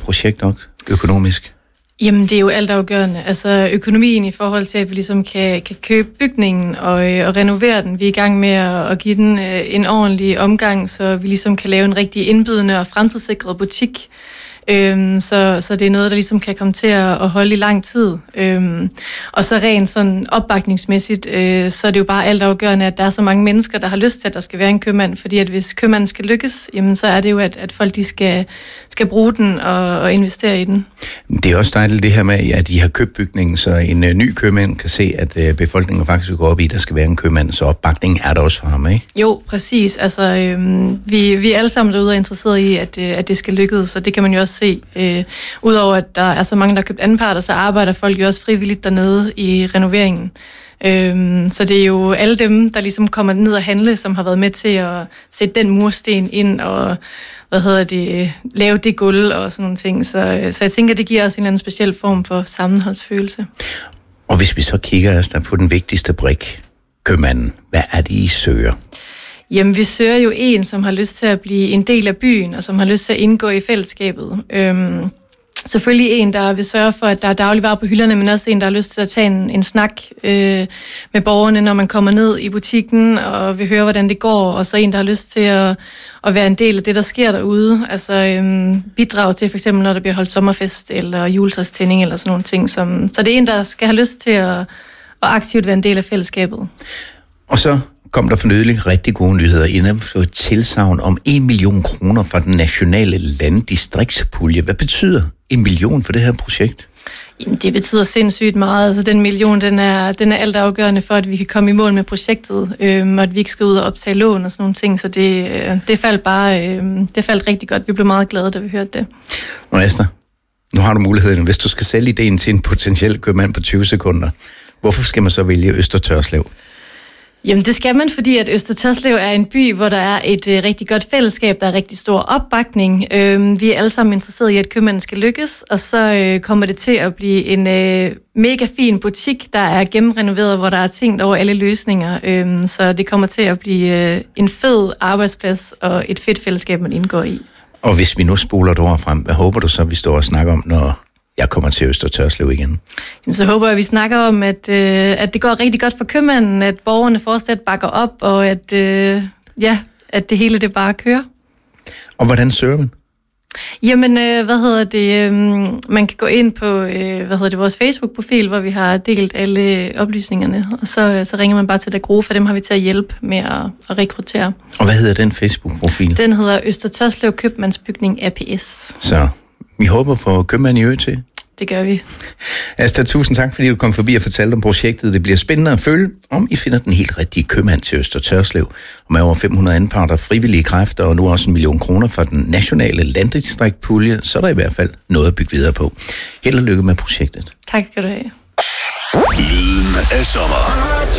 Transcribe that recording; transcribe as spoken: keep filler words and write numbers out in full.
projekt nok økonomisk? Jamen, det er jo altafgørende. Altså økonomien i forhold til, at vi ligesom kan, kan købe bygningen og, og renovere den. Vi er i gang med at, at give den en ordentlig omgang, så vi ligesom kan lave en rigtig indbydende og fremtidssikret butik. Øhm, så, så det er noget, der ligesom kan komme til at holde i lang tid. Øhm, og så rent sådan opbakningsmæssigt, øh, så er det jo bare altafgørende, at der er så mange mennesker, der har lyst til, at der skal være en købmand. Fordi at hvis købmanden skal lykkes, jamen, så er det jo, at, at folk de skal, skal bruge den og, og investere i den. Det er også dejligt det her med, at I har købt bygningen, så en uh, ny købmand kan se, at uh, befolkningen faktisk går op i, at der skal være en købmand, så opbakningen er der også for ham, ikke? Jo, præcis. Altså, øhm, vi, vi er alle sammen derude og interesseret i, at, at det skal lykkes, så det kan man jo også se. Øh, Udover at der er så mange, der har købt anparter, så arbejder folk jo også frivilligt dernede i renoveringen. Øhm, så det er jo alle dem, der ligesom kommer ned og handle, som har været med til at sætte den mursten ind og hvad hedder det, lave det gulv og sådan nogle ting. Så, så jeg tænker, det giver os en eller anden speciel form for sammenholdsfølelse. Og hvis vi så kigger altså på den vigtigste brik, købmanden, hvad er det, I søger? Jamen, vi søger jo en, som har lyst til at blive en del af byen, og som har lyst til at indgå i fællesskabet. Øhm, selvfølgelig en, der vil sørge for, at der er dagligvarer på hylderne, men også en, der har lyst til at tage en, en snak øh, med borgerne, når man kommer ned i butikken, og vil høre, hvordan det går, og så en, der har lyst til at, at være en del af det, der sker derude. Altså øhm, bidrage til, for eksempel, når der bliver holdt sommerfest, eller juletræstænding, eller sådan nogle ting. Som, så det er en, der skal have lyst til at, at aktivt være en del af fællesskabet. Og så kom der for nylig rigtig gode nyheder inden for et tilsagn om en million kroner fra den nationale landdistriktspulje. Hvad betyder en million for det her projekt? Jamen, det betyder sindssygt meget. Altså, den million, den er, den er altafgørende for, at vi kan komme i mål med projektet, øhm, og at vi ikke skal ud og optage lån og sådan nogle ting. Så det, øh, det faldt bare, øh, det faldt rigtig godt. Vi blev meget glade, da vi hørte det. Og Esther, nu har du muligheden, hvis du skal sælge ideen til en potentiel købmand på tyve sekunder. Hvorfor skal man så vælge Øster Tørslev? Jamen det skal man, fordi at Øster Tørslev er en by, hvor der er et øh, rigtig godt fællesskab, der er rigtig stor opbakning. Øh, vi er alle sammen interesserede i, at købmanden skal lykkes, og så øh, kommer det til at blive en øh, mega fin butik, der er gennemrenoveret, hvor der er tænkt over alle løsninger. Øh, så det kommer til at blive øh, en fed arbejdsplads og et fedt fællesskab, man indgår i. Og hvis vi nu spoler et ord frem, hvad håber du så, vi står og snakker om, når jeg kommer til Øster Tørslev igen? Jamen, så håber jeg, at vi snakker om, at, øh, at det går rigtig godt for købmanden, at borgerne fortsat bakker op, og at, øh, ja, at det hele det bare kører. Og hvordan søger man? Jamen, øh, hvad hedder det? Øh, man kan gå ind på øh, hvad hedder det, vores Facebook-profil, hvor vi har delt alle oplysningerne, og så, så ringer man bare til Dagro, for dem har vi til at hjælpe med at, at rekruttere. Og hvad hedder den Facebook-profil? Den hedder Øster Tørslev Købmandsbygning A P S. Så vi håber på købmand i Ø til. Det gør vi. Asta, tusind tak, fordi du kom forbi og fortalte om projektet. Det bliver spændende at følge, om I finder den helt rigtige købmand til Øster Tørslev. Og med over fem hundrede anparter, frivillige kræfter og nu også en million kroner fra den nationale landdistriktspulje, så er der i hvert fald noget at bygge videre på. Held og lykke med projektet. Tak skal du have. Lyden af sommer.